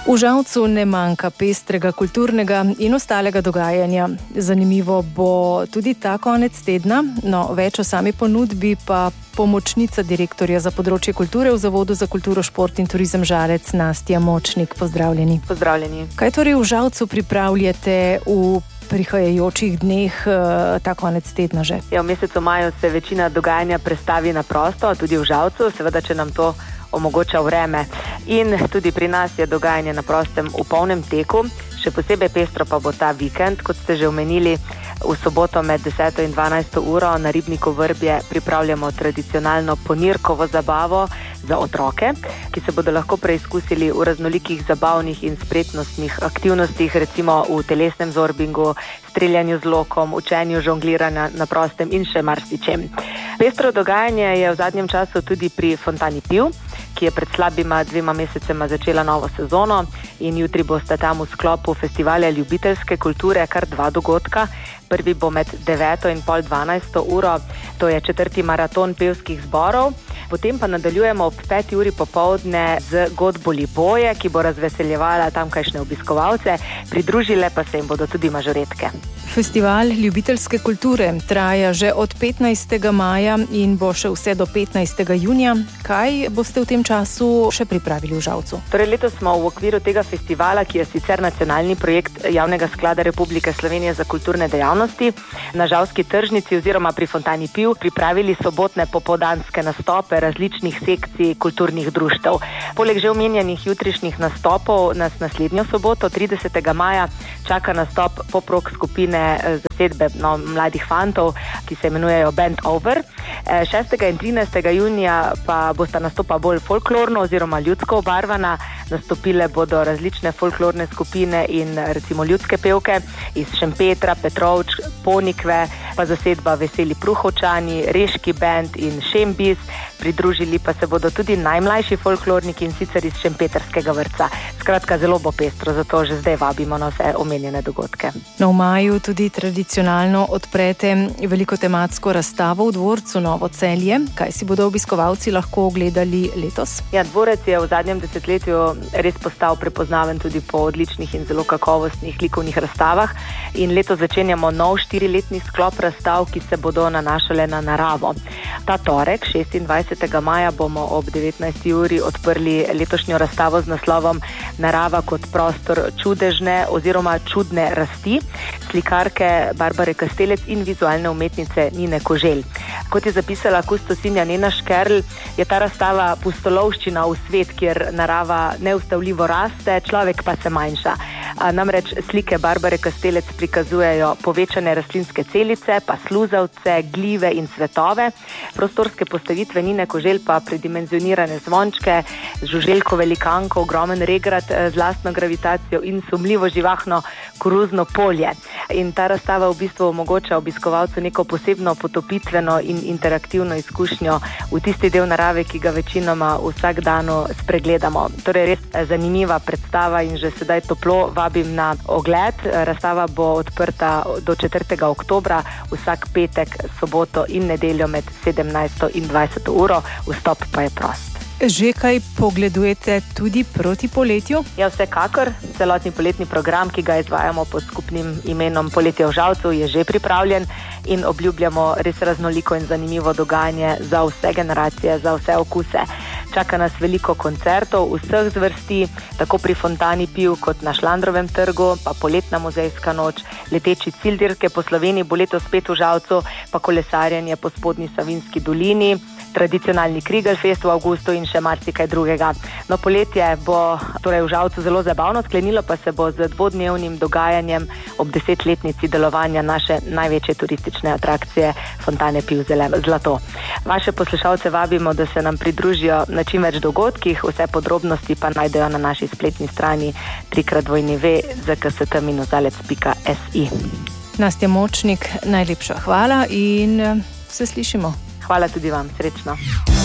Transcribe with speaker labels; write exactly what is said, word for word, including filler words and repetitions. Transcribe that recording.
Speaker 1: V Žalcu ne manjka pestrega kulturnega in ostalega dogajanja. Zanimivo bo tudi ta konec tedna, no več o sami ponudbi pa pomočnica direktorja za področje kulture v Zavodu za kulturo, šport in turizem Žalec, Nastja Močnik. Pozdravljeni.
Speaker 2: Pozdravljeni.
Speaker 1: Kaj torej v Žalcu pripravljate v prihajajočih dneh, ta konec tedna že?
Speaker 2: Ja, v mesecu maju se večina dogajanja prestavi na prosto, tudi v Žalcu, seveda, če nam to omogoča vreme. In tudi pri nas je dogajanje na prostem v polnem teku, še posebej pestro pa bo ta vikend, kot ste že omenili. V soboto med deseto in dvanajsto uro na Ribniku Vrbje pripravljamo tradicionalno ponirkovo zabavo za otroke, ki se bodo lahko preizkusili v raznolikih zabavnih in spretnostnih aktivnostih, recimo v telesnem zorbingu, streljanju z lokom, učenju žongliranja na prostem in še marsičem. Pestro dogajanje je v zadnjem času tudi pri Fontani Piv, ki je pred slabima dvema mesecema začela novo sezono in jutri bosta tam v sklopu festivala ljubiteljske kulture kar dva dogodka. Prvi bo med deveto in pol dvanajsto uro, to je četrti maraton pevskih zborov. Potem pa nadaljujemo ob peti uri popoldne z godbo Liboje, ki bo razveseljevala tamkajšnje obiskovalce, pridružile pa se jim bodo tudi mažoretke.
Speaker 1: Festival ljubiteljske kulture traja že od petnajstega maja in bo še vse do petnajstega junija. Kaj boste v tem času še pripravili v Žalcu?
Speaker 2: Torej, letos smo v okviru tega festivala, ki je sicer nacionalni projekt Javnega sklada Republike Slovenije za kulturne dejavnosti, na Žalski tržnici oziroma pri Fontani Piv pripravili sobotne popoldanske nastope različnih sekcij kulturnih društev. Poleg že omenjenih jutrišnjih nastopov nas naslednjo soboto, tridesetega maja, čaka nastop pop-rock skupine zasedbe no, mladih fantov, ki se imenujejo Band Over. šestega in trinajstega junija pa bosta nastopa bolj folklorno oziroma ljudsko obarvana. Nastopile bodo različne folklorne skupine in recimo ljudske pevke iz Šempetra, Petrovč, Ponikve, pa zasedba Veseli Pruhovčani, Reški band in Šembis. Pridružili pa se bodo tudi najmlajši folklorniki in sicer iz Šempetrskega vrtca. Skratka, zelo bo pestro, zato že zdaj vabimo na vse omenjene dogodke.
Speaker 1: No, v maju tudi tradicionalno odprete veliko tematsko razstavo v dvorcu Novo Celje. Kaj si bodo obiskovalci lahko ogledali letos?
Speaker 2: Ja, dvorec je v zadnjem desetletju res postal prepoznaven tudi po odličnih in zelo kakovostnih likovnih razstavah in letos začenjamo nov štiriletni sklop razstav, ki se bodo nanašale na naravo. Ta torek, šestindvajsetega maja, bomo ob devetnajsti uri odprli letošnjo razstavo z naslovom Narava kot prostor čudežne oziroma čudne rasti, slikarke Barbare Kastelec in vizualne umetnice Nine Koželj. Kot je zapisala kustosinja Nena Škerl, je ta razstava pustolovščina v svet, kjer narava neustavljivo raste, človek pa se manjša. Namreč slike Barbare Kastelec prikazujejo povečane rastlinske celice, pa sluzavce, glive in cvetove. Prostorske postavitve Nine Koželj pa predimenzionirane zvončke, žuželko velikanko, ogromen regrat z lastno gravitacijo in sumljivo živahno koruzno polje. In ta razstava v bistvu omogoča obiskovalcu neko posebno potopitveno in interaktivno izkušnjo v tisti del narave, ki ga večinoma vsak dan spregledamo. Torej res zanimiva predstava in že sedaj toplo vabim na ogled. Razstava bo odprta do četrtega oktobra, vsak petek, soboto in nedeljo med sedemnajsto in dvajseto uro, vstop pa je prost.
Speaker 1: Že kaj pogledujete tudi proti poletju?
Speaker 2: Ja, vsekakor. Celotni poletni program, ki ga izvajamo pod skupnim imenom Poletje v Žalcu, je že pripravljen in obljubljamo res raznoliko in zanimivo dogajanje za vse generacije, za vse okuse. Čaka nas veliko koncertov vseh zvrsti, tako pri Fontani Piv kot na Šlandrovem trgu, pa poletna muzejska noč, leteči cilj dirke po Sloveniji bo letos spet v Žalcu, pa kolesarjenje po spodnji Savinjski dolini, tradicionalni Krigelfest v avgustu in še marsikaj drugega. No, poletje bo torej v Žalcu zelo zabavno, sklenilo pa se bo z dvodnevnim dogajanjem ob desetletnici delovanja naše največje turistične atrakcije Fontane Piv Zlato. Vaše poslušalce vabimo, da se nam pridružijo na čim več dogodkih, vse podrobnosti pa najdejo na naši spletni strani trikrat dvojni ve z k s t minus pika s i.
Speaker 1: Nastja Močnik, najlepša hvala in se slišimo.
Speaker 2: Hvala tudi vam, srečno.